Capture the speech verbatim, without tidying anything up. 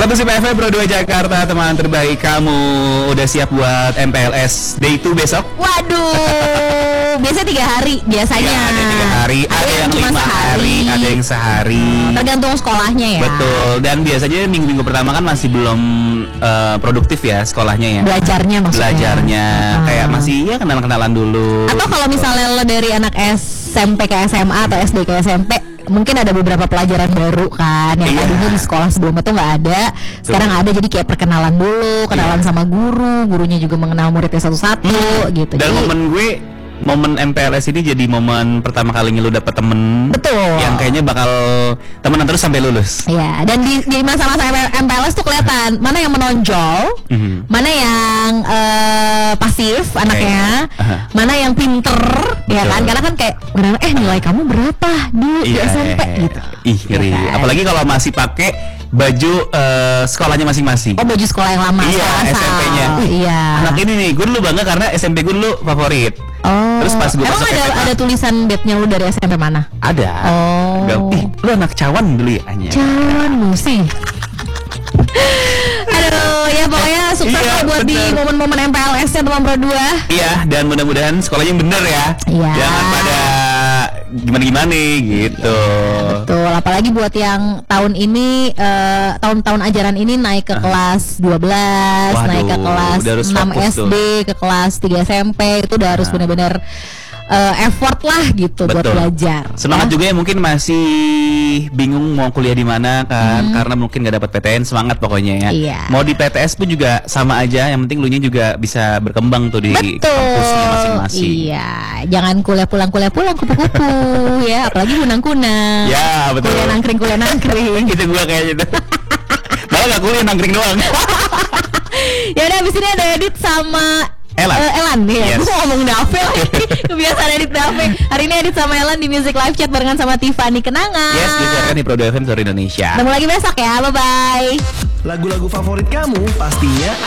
seratus lima F M Pro dua Jakarta, teman terbaik kamu. Udah siap buat M P L S Day dua besok? Waduh, biasanya tiga hari biasanya. Ya, ada tiga hari, ada, ada yang lima hari, ada yang sehari. Tergantung sekolahnya ya. Betul. Dan biasanya minggu-minggu pertama kan masih belum uh, produktif ya sekolahnya ya. Belajarnya maksudnya. Belajarnya hmm. kayak masih ya kenalan-kenalan dulu. Atau kalau misalnya lo dari anak S M P ke S M A atau S D ke S M P, mungkin ada beberapa pelajaran baru kan yang iya. tadinya di sekolah sebelumnya tuh nggak ada, sekarang ada, jadi kayak perkenalan dulu, kenalan iya. sama guru, gurunya juga mengenal muridnya satu-satu hmm. gitu. Dan jadi, momen gue, momen M P L S ini jadi momen pertama kalinya lu dapet temen. Betul. Yang kayaknya bakal temenan terus sampai lulus. Iya. Dan di, di masa-masa M P L S tuh kelihatan mana yang menonjol, mm-hmm. mana yang uh, pasif anaknya, okay. uh-huh. mana yang pinter, betul. Ya kan? Karena kan kayak eh nilai kamu berapa di, iya, di S M P gitu. Ih ngeri. Ya kan? Apalagi kalau masih pakai baju uh, sekolahnya masing-masing. Oh, baju sekolah yang lama. Iya, S M P-nya. Oh, iya. Anak ini nih, gue dulu bangga karena S M P gue dulu favorit. Oh. Terus pas gue emang masuk ada, S M A, ada tulisan bednya lu dari S M P mana? Ada. Oh. Gak, ih, lu anak cawan dulu ya? Cawan musi. Aduh, ya pokoknya sukses iya, buat bener. Di momen-momen M P L S-nya teman Pro dua. Iya, dan mudah-mudahan sekolahnya bener ya. Iya. Jangan pada gimana-gimana gitu. Ya, betul, apalagi buat yang tahun ini uh, tahun-tahun ajaran ini naik ke uh. kelas dua belas, waduh, naik ke kelas enam S D, tuh. Ke kelas tiga S M P, itu udah harus uh. benar-benar uh, effort lah gitu. Betul. Buat belajar. Semangat ya? Juga ya, mungkin masih bingung mau kuliah di mana kan, hmm. karena mungkin nggak dapat P T N, semangat pokoknya ya. Iya. Mau di P T S pun juga sama aja, yang penting lu nya juga bisa berkembang tuh di betul. Kampusnya masing-masing. Iya, jangan kuliah pulang kuliah pulang kupu-kupu ya, apalagi kunang-kunang. Ya betul. Kuliah nangkring kuliah nangkring. Itu gua kayaknya tuh. Malah nggak kuliah nangkring doang. Ya udah, abis ini ada Edit sama Elan, uh, Elan ya, yes. Gue ngomong Dave lagi. Kebiasaan Edit Dave. Hari ini Edit sama Elan di Music Live Chat barengan sama Tiffany Kenangan. Yes, disiarkan di Pro dua F M seluruh Indonesia. Ketemu lagi besok ya, bye bye. Lagu-lagu favorit kamu pastinya